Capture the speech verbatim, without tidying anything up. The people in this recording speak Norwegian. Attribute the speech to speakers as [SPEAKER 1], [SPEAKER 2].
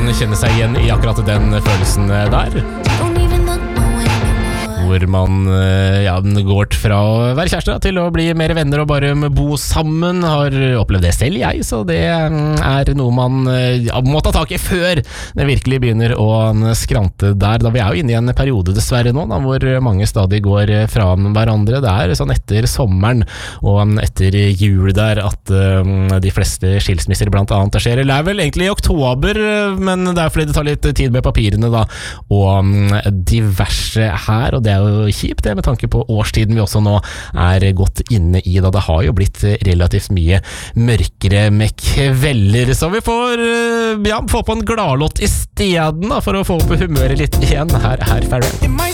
[SPEAKER 1] kan kjenne seg igjen i akkurat den følelsen der. Hvor man ja, går fra å være kjæreste til å bli mer venner og bare bo sammen. Har opplevd det selv jeg, så det er noe man ja, må ta tak i før det virkelig begynner å skrante der. Da vi er jo inne i en periode dessverre nå, da, hvor mange stadig går fra hverandre. Det er sånn etter sommeren og etter jul der at um, de fleste skilsmisser blant annet skjer. Det er vel egentlig i oktober, men det er fordi det tar litt tid med papirene da, og um, diverse her, og det er jo kjipt det med tanke på årstiden vi også nå er godt inne i da. Det har jo blitt relativt mye mørkere med kvelder, så vi får ja, få på en gladlåt i stedet da, for å få opp humøret litt igjen. Her er Pharrell.